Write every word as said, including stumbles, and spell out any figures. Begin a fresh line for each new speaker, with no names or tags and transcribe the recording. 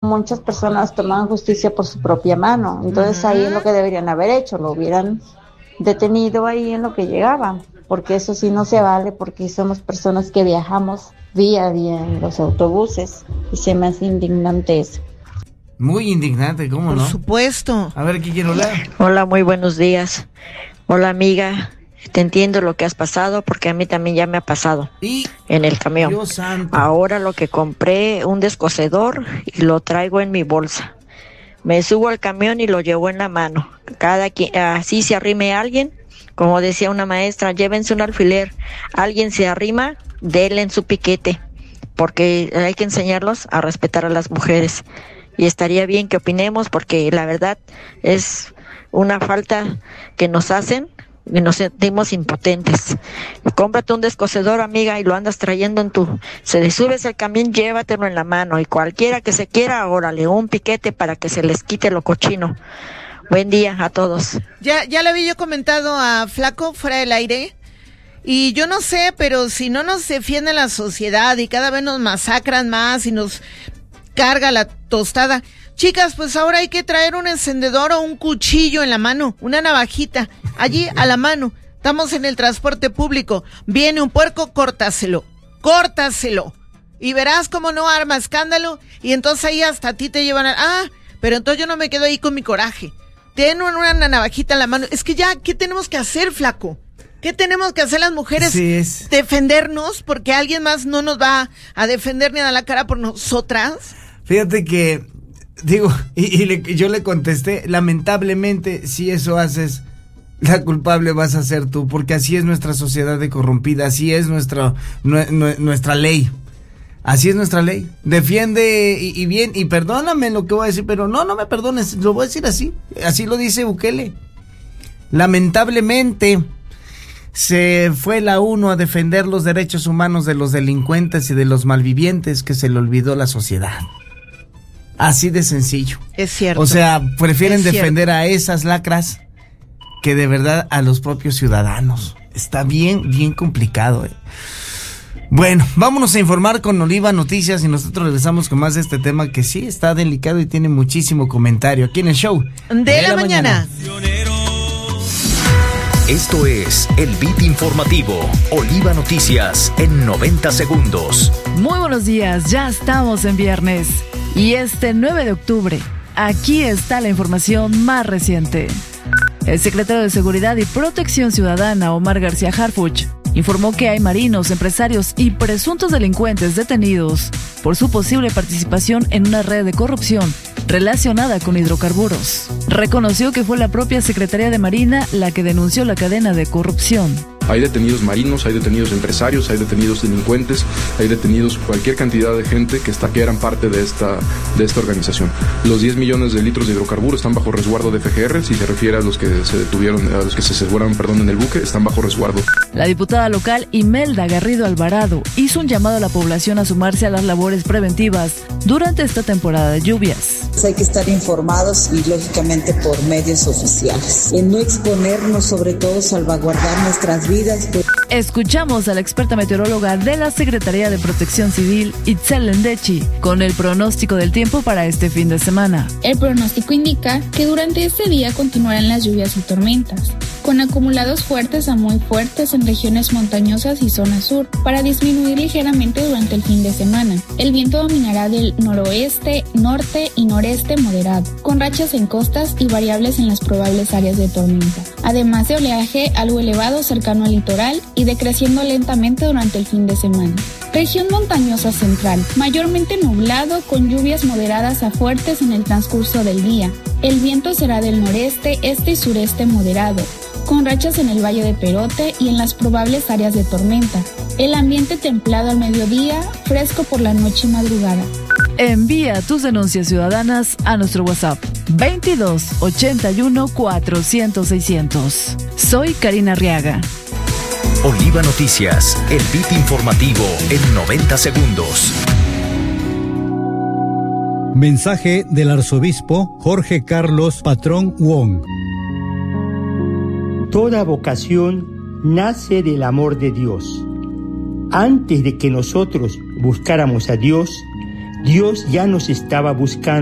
Muchas personas toman justicia por su propia mano, entonces ahí es lo que deberían haber hecho, lo hubieran detenido ahí en lo que llegaban, porque eso sí no se vale, porque somos personas que viajamos día a día en los autobuses y se me hace indignante eso.
Muy indignante, ¿cómo no?
Por supuesto.
A ver, ¿qué quiero hablar?
Hola, muy buenos días. Hola, amiga. Te entiendo lo que has pasado porque a mí también ya me ha pasado
¿Y?
en el camión.
Dios santo.
Ahora lo que compré, un descocedor y lo traigo en mi bolsa. Me subo al camión y lo llevo en la mano. Cada quien, así se arrime alguien, como decía una maestra, llévense un alfiler. Alguien se arrima, denle en su piquete, porque hay que enseñarlos a respetar a las mujeres. Y estaría bien que opinemos porque la verdad es una falta que nos hacen y nos sentimos impotentes. Cómprate un descocedor, amiga, y lo andas trayendo en tu... Se le subes al camión, llévatelo en la mano, y cualquiera que se quiera, órale, un piquete para que se les quite lo cochino. Buen día a todos.
Ya, ya le había yo comentado a Flaco fuera del aire, y yo no sé, pero si no nos defiende la sociedad y cada vez nos masacran más y nos carga la tostada... Chicas, pues ahora hay que traer un encendedor o un cuchillo en la mano, una navajita, allí a la mano. Estamos en el transporte público, viene un puerco, córtaselo, córtaselo. Y verás cómo no arma escándalo y entonces ahí hasta a ti te llevan a... Ah, pero entonces yo no me quedo ahí con mi coraje. Ten una navajita en la mano. Es que ya, ¿qué tenemos que hacer, Flaco? ¿Qué tenemos que hacer las mujeres?
Sí, es...
¿Defendernos? Porque alguien más no nos va a defender ni a dar la cara por nosotras.
Fíjate que... Digo, y, y le, yo le contesté, lamentablemente, si eso haces, la culpable vas a ser tú, porque así es nuestra sociedad de corrompida, así es nuestra, nu, nu, nuestra ley, así es nuestra ley. Defiende y, y bien, y perdóname lo que voy a decir, pero no, no me perdones, lo voy a decir así, así lo dice Bukele. Lamentablemente, se fue la ONU a defender los derechos humanos de los delincuentes y de los malvivientes, que se le olvidó la sociedad. Así de sencillo.
Es cierto.
O sea, prefieren
es
defender
cierto.
a esas lacras que de verdad a los propios ciudadanos. Está bien, bien complicado. Eh. Bueno, vámonos a informar con Oliva Noticias y nosotros regresamos con más de este tema que sí está delicado y tiene muchísimo comentario aquí en el show
de, de la, la mañana.
mañana.
Esto es el Beat Informativo, Oliva Noticias en noventa segundos.
Muy buenos días, ya estamos en viernes. Y este nueve de octubre, aquí está la información más reciente. El secretario de Seguridad y Protección Ciudadana, Omar García Harfuch, informó que hay marinos, empresarios y presuntos delincuentes detenidos por su posible participación en una red de corrupción relacionada con hidrocarburos. Reconoció que fue la propia Secretaría de Marina la que denunció la cadena de corrupción.
Hay detenidos marinos, hay detenidos empresarios, hay detenidos delincuentes, hay detenidos cualquier cantidad de gente que, está, que eran parte de esta, de esta organización. Los diez millones de litros de hidrocarburos están bajo resguardo de F G R, si se refiere a los que se detuvieron, a los que se aseguraron, perdón, en el buque, están bajo resguardo.
La diputada local Imelda Garrido Alvarado hizo un llamado a la población a sumarse a las labores preventivas durante esta temporada de lluvias.
Hay que estar informados y lógicamente por medios oficiales. En no exponernos, sobre todo salvaguardar nuestras vidas.
Escuchamos a la experta meteoróloga de la Secretaría de Protección Civil, Itzel Lendechi, con el pronóstico del tiempo para este fin de semana.
El pronóstico indica que durante este día continuarán las lluvias y tormentas, con acumulados fuertes a muy fuertes en regiones montañosas y zona sur, para disminuir ligeramente durante el fin de semana. El viento dominará del noroeste, norte y noreste moderado, con rachas en costas y variables en las probables áreas de tormenta, además de oleaje algo elevado cercano al litoral y decreciendo lentamente durante el fin de semana. Región montañosa central, mayormente nublado con lluvias moderadas a fuertes en el transcurso del día. El viento será del noreste, este y sureste moderado, con rachas en el Valle de Perote y en las probables áreas de tormenta. El ambiente templado al mediodía, fresco por la noche y madrugada.
Envía tus denuncias ciudadanas a nuestro WhatsApp veintidós ochenta y uno cuatrocientos seiscientos. Soy Karina Arriaga.
Oliva Noticias, el beat informativo en noventa segundos.
Mensaje del arzobispo Jorge Carlos Patrón Wong.
Toda vocación nace del amor de Dios. Antes de que nosotros buscáramos a Dios, Dios ya nos estaba buscando.